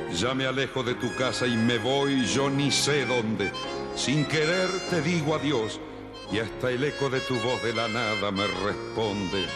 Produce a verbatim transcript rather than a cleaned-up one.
Ya me alejo de tu casa y me voy yo ni sé dónde. Sin querer te digo adiós y hasta el eco de tu voz de la nada me responde.